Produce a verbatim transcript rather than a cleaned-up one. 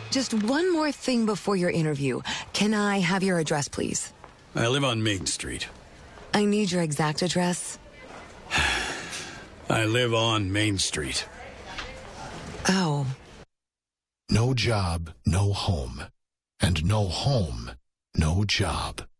Just one more thing before your interview. Can I have your address, please? I live on Main Street. I need your exact address. I live on Main Street. Oh. No job, no home. And no home, no job.